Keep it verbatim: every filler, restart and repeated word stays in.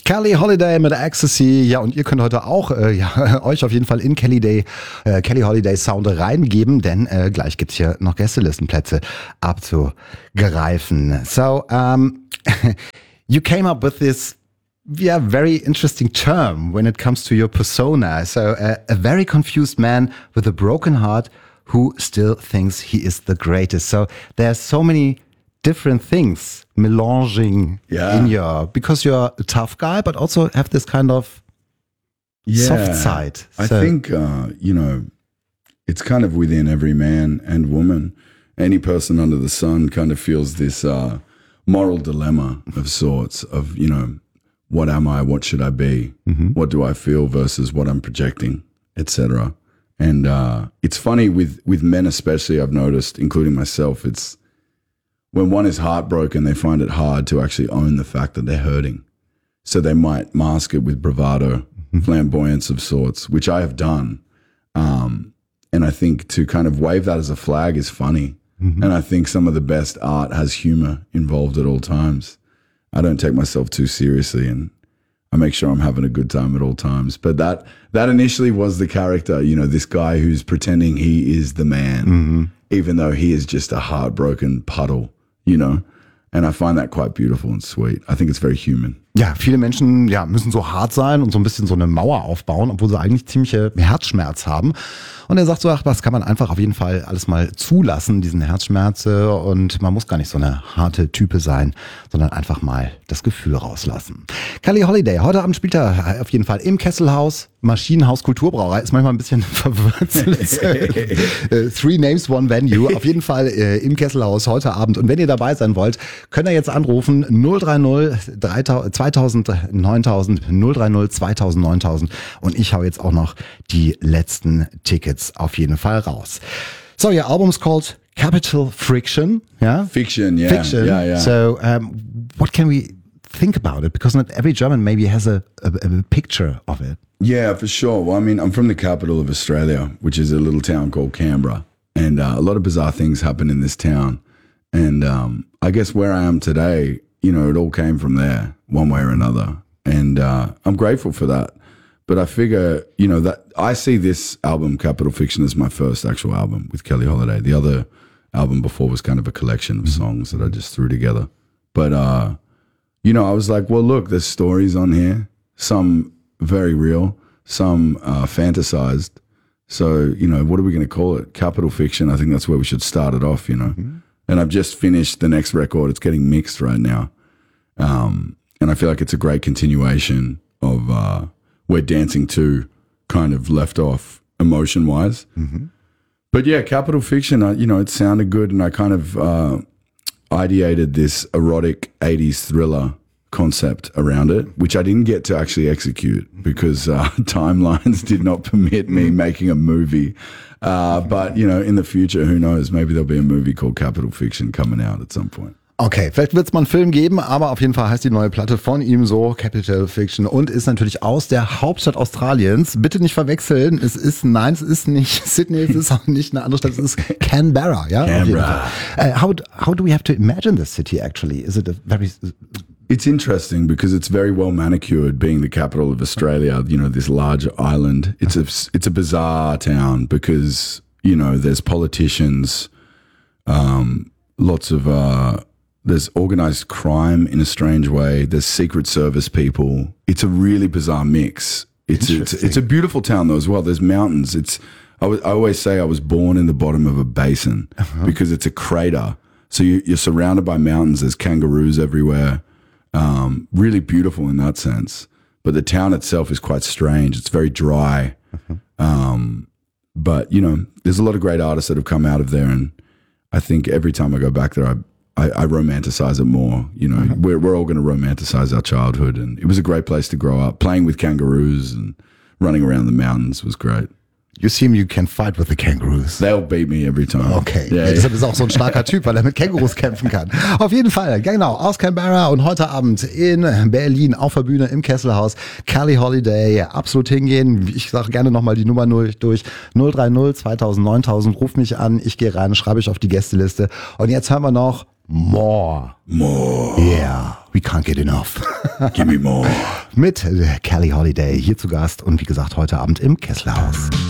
Kelly Holiday mit Ecstasy. Ja, und ihr könnt heute auch äh, ja, euch auf jeden Fall in Kelly Day, äh, Kelly Holiday Sound reingeben, denn äh, gleich gibt's hier noch Gästelistenplätze abzugreifen. So, um, you came up with this yeah, very interesting term when it comes to your persona. So, uh, a very confused man with a broken heart who still thinks he is the greatest. So, there's so many different things melanging yeah. in your, because you're a tough guy, but also have this kind of yeah. soft side. I So- think, uh, you know, it's kind of within every man and woman. Any person under the sun kind of feels this uh, moral dilemma of sorts of, you know, what am I? What should I be? Mhm. What do I feel versus what I'm projecting, et cetera. And uh, it's funny with, with men especially, I've noticed, including myself, it's when one is heartbroken, they find it hard to actually own the fact that they're hurting. So they might mask it with bravado, flamboyance of sorts, which I have done. Um, and I think to kind of wave that as a flag is funny. And I think some of the best art has humor involved at all times. I don't take myself too seriously, and I make sure I'm having a good time at all times. But that that initially was the character, you know, this guy who's pretending he is the man, even though he is just a heartbroken puddle, you know. And I find that quite beautiful and sweet. I think it's very human. Ja, viele Menschen ja, müssen so hart sein und so ein bisschen so eine Mauer aufbauen, obwohl sie eigentlich ziemliche Herzschmerz haben. Und er sagt so, ach, das kann man einfach auf jeden Fall alles mal zulassen, diesen Herzschmerz. Und man muss gar nicht so eine harte Type sein, sondern einfach mal das Gefühl rauslassen. Kelly Holiday, heute Abend spielt er auf jeden Fall im Kesselhaus, Maschinenhaus Kulturbrauerei. Ist manchmal ein bisschen verwirrt. Three Names, One Venue. Auf jeden Fall äh, im Kesselhaus heute Abend. Und wenn ihr dabei sein wollt, könnt ihr jetzt anrufen null drei null zweitausend neuntausend null drei null zweitausend neuntausend und ich hau jetzt auch noch die letzten Tickets auf jeden Fall raus. So, your album's called Capital Friction, yeah? Fiction, yeah. Fiction. Yeah, yeah. So, um, what can we think about it? Because not every German maybe has a, a, a picture of it. Yeah, for sure. Well, I mean, I'm from the capital of Australia, which is a little town called Canberra. And uh, a lot of bizarre things happen in this town. And um, I guess where I am today, you know, it all came from there one way or another. And uh, I'm grateful for that. But I figure, you know, that I see this album, Capital Fiction, as my first actual album with Kelly Holiday. The other album before was kind of a collection of songs that I just threw together. But, uh, you know, I was like, well, look, there's stories on here, some very real, some uh, fantasized. So, you know, what are we going to call it? Capital Fiction. I think that's where we should start it off, you know. Mm-hmm. And I've just finished the next record. It's getting mixed right now. Um, and I feel like it's a great continuation of uh, where Dancing two kind of left off emotion-wise. Mm-hmm. But yeah, Capital Fiction, I, you know, it sounded good, and I kind of uh, ideated this erotic eighties thriller concept around it, which I didn't get to actually execute because uh, timelines did not permit me making a movie. Uh, but, you know, in the future, who knows, maybe there'll be a movie called Capital Fiction coming out at some point. Okay, vielleicht wird es mal einen Film geben, aber auf jeden Fall heißt die neue Platte von ihm so Capital Fiction und ist natürlich aus der Hauptstadt Australiens. Bitte nicht verwechseln, es ist, nein, es ist nicht Sydney, es ist auch nicht eine andere Stadt, es ist Canberra, ja? Canberra. Uh, how, how do we have to imagine this city actually? Is it a very... It's interesting because it's very well manicured, being the capital of Australia, you know, this large island. It's a, it's a bizarre town because, you know, there's politicians, um, lots of... Uh, There's organized crime in a strange way. There's Secret Service people. It's a really bizarre mix. It's it's, it's a beautiful town though as well. There's mountains. It's I, w- I always say I was born in the bottom of a basin uh-huh. because it's a crater. So you, you're surrounded by mountains. There's kangaroos everywhere. Um, really beautiful in that sense. But the town itself is quite strange. It's very dry. Uh-huh. Um, but you know, there's a lot of great artists that have come out of there, and I think every time I go back there, I I, I romanticize it more. You know, mm-hmm. we're we're all going to romanticize our childhood, and it was a great place to grow up. Playing with kangaroos and running around the mountains was great. You seem you can fight with the kangaroos. They'll beat me every time. Okay, yeah, deshalb ist auch so ein starker Typ, weil er mit Kängurus kämpfen kann. Auf jeden Fall, genau, aus Canberra und heute Abend in Berlin auf der Bühne im Kesselhaus. Kelly Holiday, absolut hingehen. Ich sage gerne nochmal die Nummer null durch. null drei null zweitausend neuntausend, ruft mich an, ich gehe rein, schreibe ich auf die Gästeliste. Und jetzt hören wir noch More. More. Yeah. We Can't Get Enough. Give me more. Mit Kelly Holiday hier zu Gast und wie gesagt heute Abend im Kesslerhaus.